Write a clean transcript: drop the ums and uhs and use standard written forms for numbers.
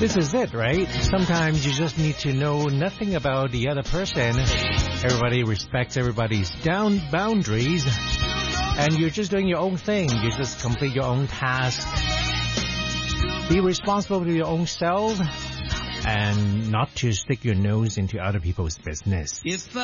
This is it, right? Sometimes you just need to know nothing about the other person. Everybody respects everybody's boundaries. And you're just doing your own thing. You just complete your own task. Be responsible to your own self. And not to stick your nose into other people's business.